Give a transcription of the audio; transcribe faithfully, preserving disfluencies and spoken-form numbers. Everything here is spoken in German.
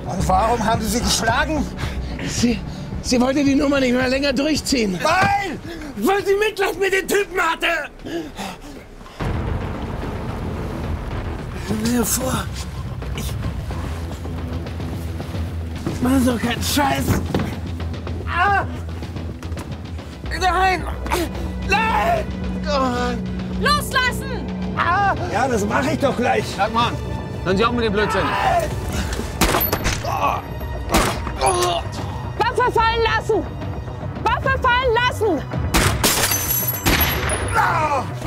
Und warum haben Sie sie geschlagen? Sie, sie wollte die Nummer nicht mehr länger durchziehen. Weil! Weil sie Mitleid mit den Typen hatte! Stell dir vor, ich... Mach doch keinen Scheiß! Ah! Nein! Nein! Oh. Loslassen! Ah! Ja, das mache ich doch gleich. Sag mal, hören Sie auf mit dem Blödsinn. Waffe fallen lassen! Waffe fallen lassen!